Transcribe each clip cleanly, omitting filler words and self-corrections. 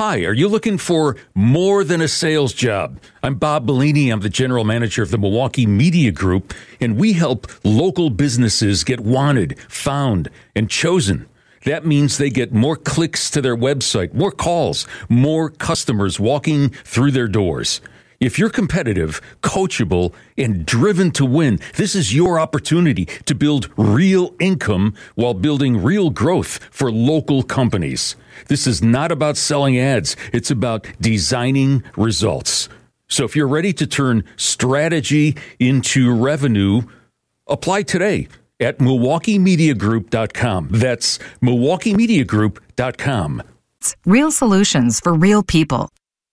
Hi, are you looking for more than a sales job? I'm Bob Bellini. I'm the general manager of the Milwaukee Media Group, and we help local businesses get wanted, found, and chosen. That means they get more clicks to their website, more calls, more customers walking through their doors. If you're competitive, coachable, and driven to win, this is your opportunity to build real income while building real growth for local companies. This is not about selling ads. It's about designing results. So if you're ready to turn strategy into revenue, apply today at MilwaukeeMediaGroup.com. That's MilwaukeeMediaGroup.com. Real solutions for real people.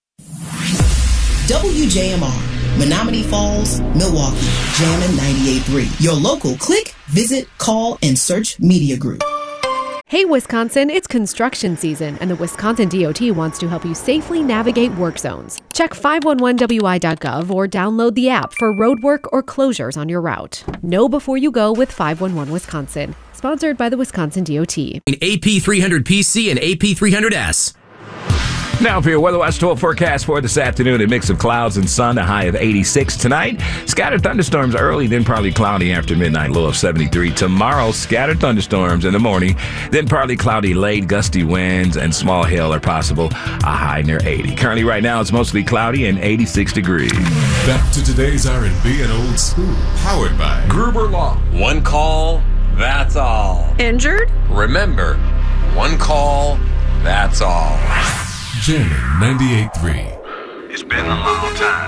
WJMR, Menominee Falls, Milwaukee, Jammin' 98.3. Your local click, visit, call, and search media group. Hey, Wisconsin, it's construction season, and the Wisconsin DOT wants to help you safely navigate work zones. Check 511wi.gov or download the app for road work or closures on your route. Know before you go with 511 Wisconsin. Sponsored by the Wisconsin DOT. AP 300PC and AP 300S. Now for your Weather Watch 12 forecast for this afternoon, a mix of clouds and sun, a high of 86 tonight. Scattered thunderstorms early, then partly cloudy after midnight, low of 73. Tomorrow, scattered thunderstorms in the morning, then partly cloudy late, gusty winds, and small hail are possible, a high near 80. Currently right now, it's mostly cloudy and 86 degrees. Back to today's R&B and old school, powered by Gruber Law. One call, that's all. Injured? Remember, one call, that's all. Jammin' 98.3. It's been a long time.